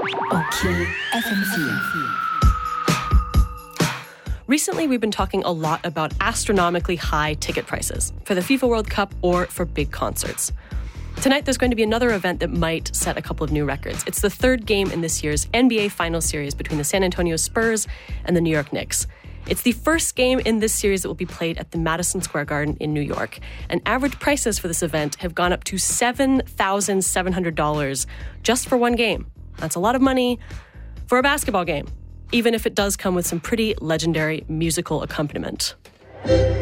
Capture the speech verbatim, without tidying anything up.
Okay, F M vier. Recently, we've been talking a lot about astronomically high ticket prices for the FIFA World Cup or for big concerts. Tonight, there's going to be another event that might set a couple of new records. It's the third game in this year's N B A Finals series between the San Antonio Spurs and the New York Knicks. It's the first game in this series that will be played at the Madison Square Garden in New York. And average prices for this event have gone up to seven thousand seven hundred dollars just for one game. That's a lot of money for a basketball game, even if it does come with some pretty legendary musical accompaniment.